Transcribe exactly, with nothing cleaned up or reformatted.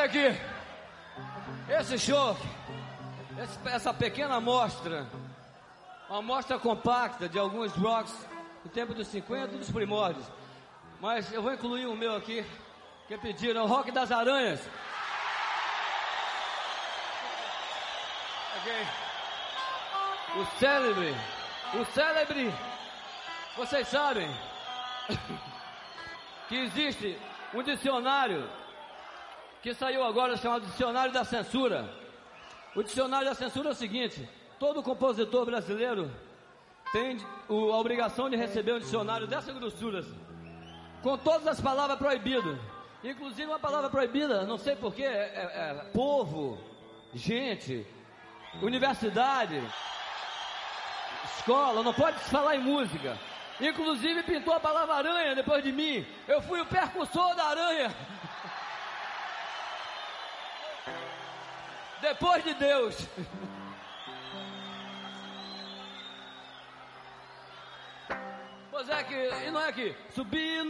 aqui, esse show, esse, essa pequena amostra, uma amostra compacta de alguns rocks do tempo dos cinquenta, dos primórdios. Mas eu vou incluir o meu aqui, que pediram, o Rock das Aranhas. Ok. O célebre, o célebre, vocês sabem que existe um dicionário que saiu agora chamado Dicionário da Censura. O Dicionário da Censura é o seguinte: todo compositor brasileiro tem o, a obrigação de receber um dicionário dessa grossura, com todas as palavras proibidas, inclusive uma palavra proibida, não sei porquê, é, é, é povo, gente, universidade, escola, não pode se falar em música. Inclusive pintou a palavra aranha depois de mim. Eu fui o percussor da aranha. Depois de Deus. Pois é que, e não é que subir